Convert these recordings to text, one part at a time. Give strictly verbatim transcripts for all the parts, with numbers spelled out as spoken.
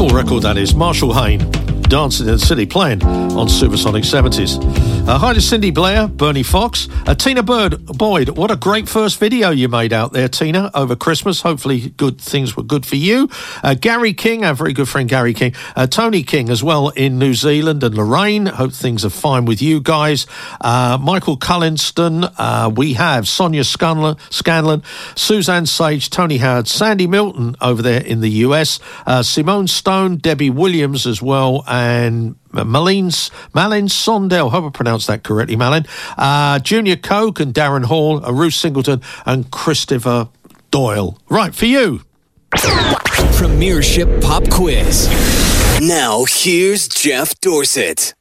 Cool record that is. Marshall Hayne, Dancing in the City, playing on Supersonic seventies. Uh, hi to Cindy Blair, Bernie Fox, uh, Tina Bird, Boyd. What a great first video you made out there, Tina, over Christmas. Hopefully good things were good for you. Uh, Gary King, our very good friend Gary King. Uh, Tony King as well in New Zealand, and Lorraine. Hope things are fine with you guys. Uh, Michael Cullinston. Uh, we have Sonia Scanlon, Scanlon, Suzanne Sage, Tony Howard, Sandy Milton over there in the U S, uh, Simone Stone, Debbie Williams as well, and Malin, Malin Sondell, hope I pronounced that correctly, Malin, uh, Junior Coke and Darren Hall, uh, Ruth Singleton and Christopher Doyle. Right, for you. Premiership Pop Quiz. Now, here's Jeff Dorset.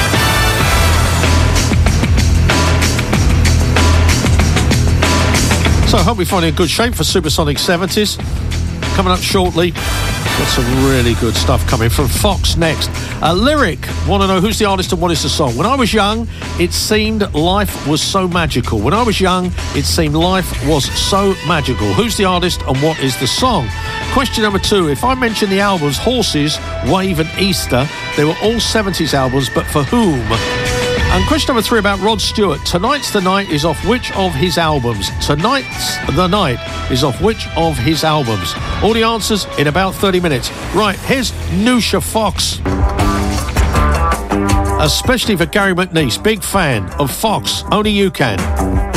So I hope we find it in good shape for Supersonic seventies. Coming up shortly, got some really good stuff coming from Fox next. Uh, Lyric, want to know who's the artist and what is the song? When I was young, it seemed life was so magical. When I was young, it seemed life was so magical. Who's the artist and what is the song? Question number two, if I mention the albums Horses, Wave and Easter, they were all seventies albums, but for whom? And question number three about Rod Stewart. Tonight's the Night is off which of his albums? Tonight's the Night is off which of his albums? All the answers in about thirty minutes. Right, here's Nusha Fox. Especially for Gary McNeese, big fan of Fox. Only You Can.